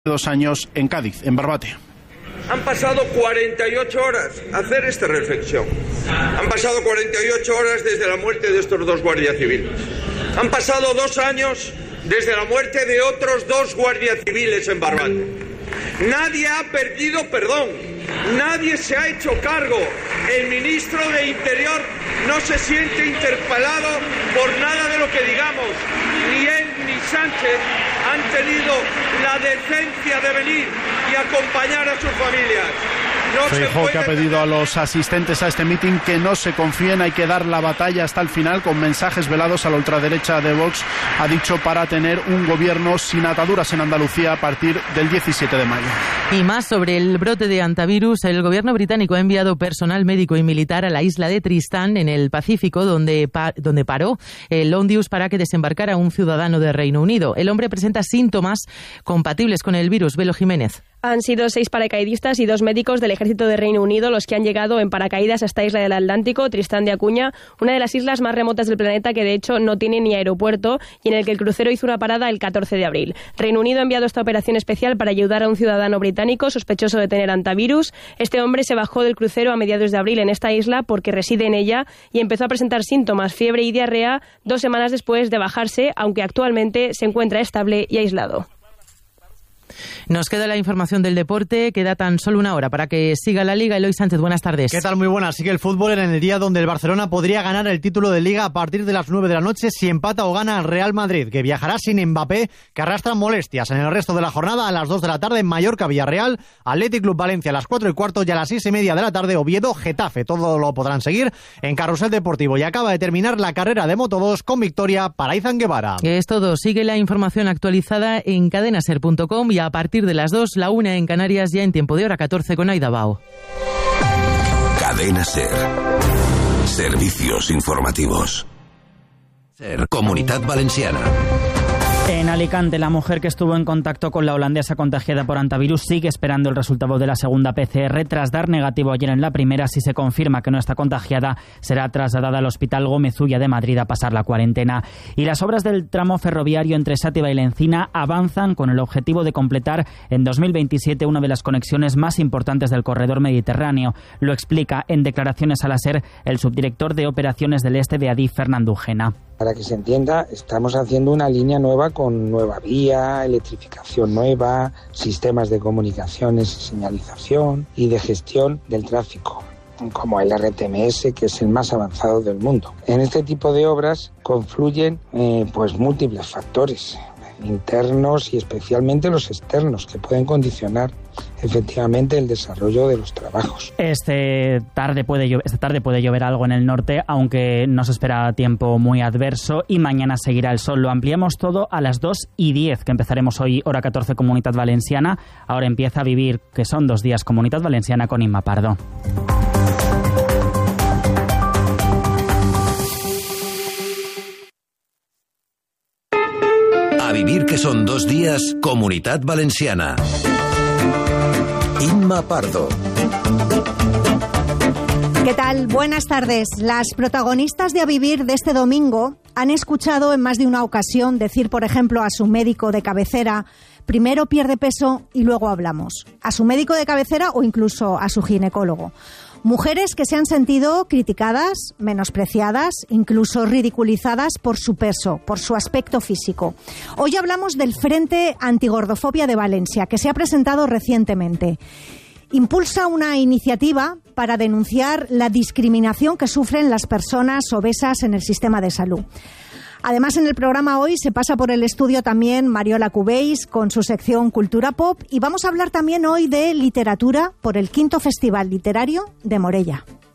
2 años en Cádiz, en Barbate. Han pasado 48 horas a hacer esta reflexión. Han pasado 48 horas desde la muerte de estos 2 guardias civiles. Han pasado 2 años desde la muerte de otros 2 guardias civiles en Barbate. Nadie ha pedido perdón. Nadie se ha hecho cargo. El ministro de Interior no se siente interpelado por nada de lo que digamos. Ni él ni Sánchez han tenido la decencia de venir y acompañar a sus familias. Feijóo, que ha pedido a los asistentes a este mitin que no se confíen, hay que dar la batalla hasta el final, con mensajes velados a la ultraderecha de Vox, ha dicho, para tener un gobierno sin ataduras en Andalucía a partir del 17 de mayo. Y más sobre el brote de hantavirus. El gobierno británico ha enviado personal médico y militar a la isla de Tristán, en el Pacífico, donde paró el Ondius para que desembarcara un ciudadano de Reino Unido. El hombre presenta síntomas compatibles con el virus. Velo Jiménez. Han sido 6 paracaidistas y 2 médicos del ejército de Reino Unido los que han llegado en paracaídas a esta isla del Atlántico, Tristán de Acuña, una de las islas más remotas del planeta que de hecho no tiene ni aeropuerto y en el que el crucero hizo una parada el 14 de abril. Reino Unido ha enviado esta operación especial para ayudar a un ciudadano británico sospechoso de tener hantavirus. Este hombre se bajó del crucero a mediados de abril en esta isla porque reside en ella y empezó a presentar síntomas, fiebre y diarrea 2 semanas después de bajarse, aunque actualmente se encuentra estable y aislado. Nos queda la información del deporte, queda tan solo una hora para que siga la Liga. Eloy Sánchez, buenas tardes. ¿Qué tal? Muy buenas. Sigue el fútbol en el día donde el Barcelona podría ganar el título de Liga a partir de las 9 de la noche si empata o gana el Real Madrid, que viajará sin Mbappé, que arrastra molestias en el resto de la jornada. A las 2 de la tarde, Mallorca, Villarreal, Athletic Club Valencia a las 4:15 y a las 6:30 de la tarde, Oviedo, Getafe. Todo lo podrán seguir en Carrusel Deportivo. Y acaba de terminar la carrera de Moto2 con victoria para Izan Guevara. Es todo. Sigue la información actualizada en cadenaser.com y a partir de las 2, la 1 en Canarias, ya en tiempo de hora 14 con Aida Bao. Cadena Ser. Servicios informativos. Ser Comunitat Valenciana. En Alicante, la mujer que estuvo en contacto con la holandesa contagiada por hantavirus sigue esperando el resultado de la segunda PCR. Tras dar negativo ayer en la primera, si se confirma que no está contagiada, será trasladada al Hospital Gómez Ulla de Madrid a pasar la cuarentena. Y las obras del tramo ferroviario entre Sátiva y La Encina avanzan con el objetivo de completar en 2027 una de las conexiones más importantes del corredor mediterráneo. Lo explica en declaraciones a la SER el subdirector de Operaciones del Este de Adif, Fernando Ujena. Para que se entienda, estamos haciendo una línea nueva con nueva vía, electrificación nueva, sistemas de comunicaciones y señalización y de gestión del tráfico, como el RTMS, que es el más avanzado del mundo. En este tipo de obras confluyen múltiples factores internos y especialmente los externos que pueden condicionar efectivamente el desarrollo de los trabajos. Esta tarde puede llover algo en el norte, aunque no se espera tiempo muy adverso, y mañana seguirá el sol. Lo ampliamos todo a las 2:10, que empezaremos hoy, hora 14, Comunitat Valenciana. Ahora empieza a vivir, que son 2 días, Comunitat Valenciana con Inma Pardo. A vivir, que son 2 días, Comunitat Valenciana. Inma Pardo. ¿Qué tal? Buenas tardes. Las protagonistas de A Vivir de este domingo han escuchado en más de una ocasión decir, por ejemplo, a su médico de cabecera: primero pierde peso y luego hablamos. A su médico de cabecera o incluso a su ginecólogo. Mujeres que se han sentido criticadas, menospreciadas, incluso ridiculizadas por su peso, por su aspecto físico. Hoy hablamos del Frente Antigordofobia de Valencia, que se ha presentado recientemente. Impulsa una iniciativa para denunciar la discriminación que sufren las personas obesas en el sistema de salud. Además, en el programa hoy se pasa por el estudio también Mariola Cubéis con su sección Cultura Pop, y vamos a hablar también hoy de literatura por el 5º Festival Literario de Morella.